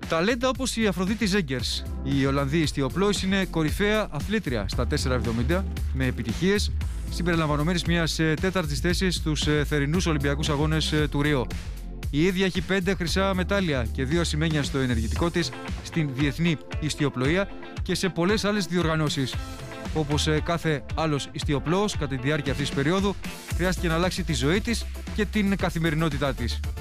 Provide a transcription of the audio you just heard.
Ταλέντα όπως η Αφροδίτη Ζέγκερς. Η Ολλανδή ιστιοπλόης είναι κορυφαία αθλήτρια στα 4,70 με επιτυχίες, συμπεριλαμβανομένης μιας τέταρτης θέσης στους θερινούς Ολυμπιακούς Αγώνες του Ρίο. Η ίδια έχει 5 χρυσά μετάλλια και 2 ασημένια στο ενεργητικό της στην διεθνή ιστιοπλοεία και σε πολλές άλλες διοργανώσεις. Όπως κάθε άλλος ιστιοπλόος, κατά τη διάρκεια αυτής της περίοδου, χρειάστηκε να αλλάξει τη ζωή της και την καθημερινότητά της.